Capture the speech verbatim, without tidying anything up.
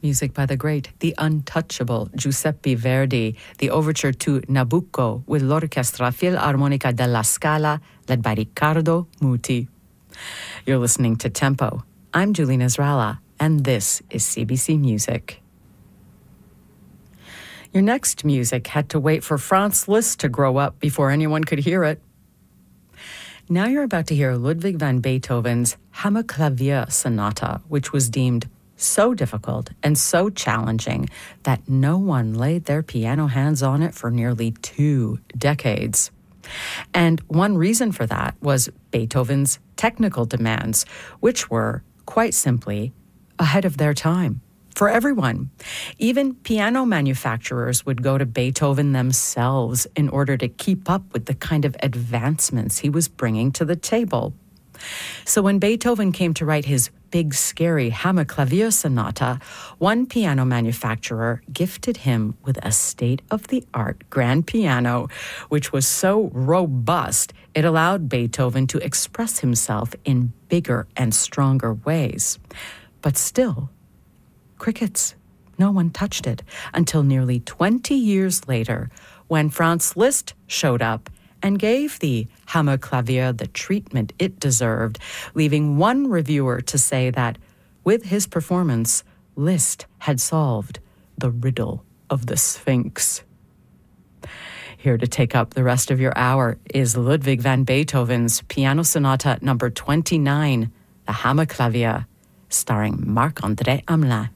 Music by the great, the untouchable Giuseppe Verdi, the overture to Nabucco with l'Orchestra Filarmonica della Scala, led by Riccardo Muti. You're listening to Tempo. I'm Julie Nasrallah, and this is C B C Music. Your next music had to wait for Franz Liszt to grow up before anyone could hear it. Now you're about to hear Ludwig van Beethoven's Hammerklavier Sonata, which was deemed so difficult and so challenging that no one laid their piano hands on it for nearly two decades. And one reason for that was Beethoven's technical demands, which were, quite simply, ahead of their time. For everyone. Even piano manufacturers would go to Beethoven themselves in order to keep up with the kind of advancements he was bringing to the table. So when Beethoven came to write his big, scary Hammerklavier Sonata, one piano manufacturer gifted him with a state-of-the-art grand piano, which was so robust it allowed Beethoven to express himself in bigger and stronger ways. But still, crickets. No one touched it until nearly twenty years later when Franz Liszt showed up and gave the Hammerklavier the treatment it deserved, leaving one reviewer to say that with his performance, Liszt had solved the riddle of the Sphinx. Here to take up the rest of your hour is Ludwig van Beethoven's Piano Sonata number twenty-nine, the Hammerklavier, starring Marc-André Hamelin.